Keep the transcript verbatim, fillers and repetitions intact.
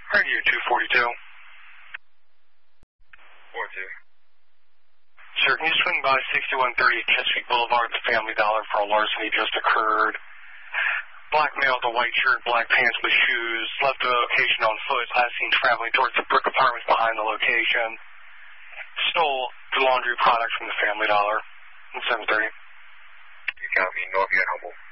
Radio two forty-two. forty-two. Sir, can you swing by sixty-one thirty Chesapeake Boulevard, the Family Dollar, for a larceny just occurred? Black male with a white shirt, black pants with shoes, left the location on foot, last seen traveling towards the brick apartments behind the location. Stole the laundry product from the Family Dollar at seven thirty. You got me, North Humble.